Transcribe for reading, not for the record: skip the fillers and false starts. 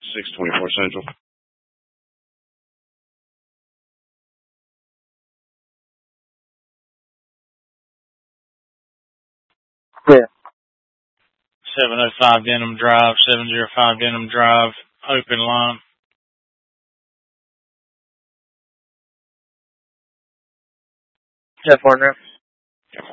624 Central. Yeah. 705 Denham Drive, 705 Denham Drive, open line. Yeah, partner.